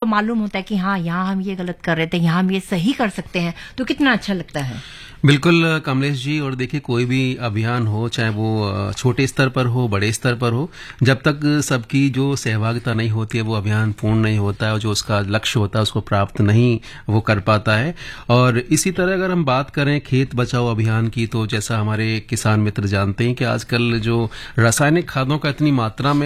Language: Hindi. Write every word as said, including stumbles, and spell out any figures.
मालूम होता है कि हाँ यहाँ हम ये गलत कर रहे थे, यहाँ हम ये सही कर सकते हैं, तो कितना अच्छा लगता है। बिल्कुल कमलेश जी, और देखिए कोई भी अभियान हो, चाहे वो छोटे स्तर पर हो बड़े स्तर पर हो, जब तक सबकी जो सहभागिता नहीं होती है वो अभियान पूर्ण नहीं होता है, और जो उसका लक्ष्य होता है उसको प्राप्त नहीं वो कर पाता है। और इसी तरह अगर हम बात करें खेत बचाओ अभियान की, तो जैसा हमारे किसान मित्र जानते हैं कि आजकल जो रासायनिक खादों का इतनी मात्रा में